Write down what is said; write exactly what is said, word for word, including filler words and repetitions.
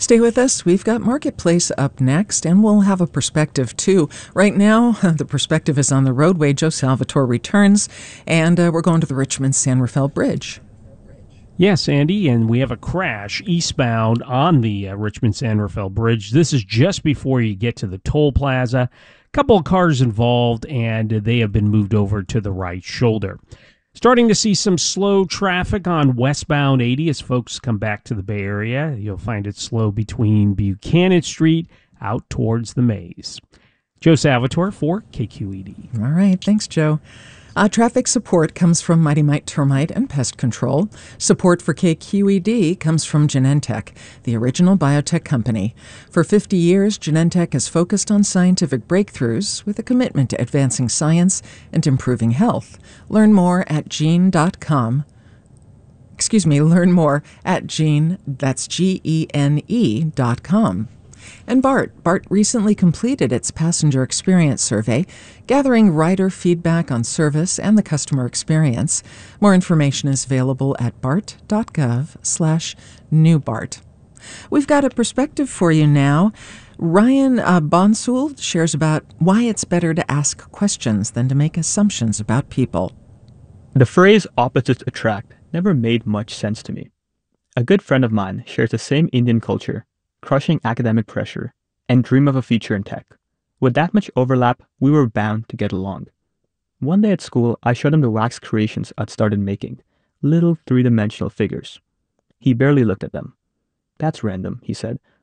Stay with us. We've got Marketplace up next, and we'll have a perspective, too. Right now, the perspective is on the roadway. Joe Salvatore returns, and uh, we're going to the Richmond-San Rafael Bridge. Yes, Andy, and we have a crash eastbound on the uh, Richmond-San Rafael Bridge. This is just before you get to the toll plaza. A couple of cars involved, and they have been moved over to the right shoulder. Starting to see some slow traffic on westbound eighty as folks come back to the Bay Area. You'll find it slow between Buchanan Street out towards the Maze. Joe Salvatore for K Q E D. All right. Thanks, Joe. Uh, traffic support comes from Mighty Mite Termite and Pest Control. Support for K Q E D comes from Genentech, the original biotech company. For fifty years, Genentech has focused on scientific breakthroughs with a commitment to advancing science and improving health. Learn more at gene dot com. Excuse me, learn more at Gene, that's G E N E dot com. And BART. BART recently completed its passenger experience survey, gathering rider feedback on service and the customer experience. More information is available at bart.gov slash newbart. We've got a perspective for you now. Ryan uh, Bonsul shares about why it's better to ask questions than to make assumptions about people. The phrase opposites attract never made much sense to me. A good friend of mine shares the same Indian culture, crushing academic pressure, and dream of a future in tech. With that much overlap, we were bound to get along. One day at school, I showed him the wax creations I'd started making, little three-dimensional figures. He barely looked at them. "That's random," he said.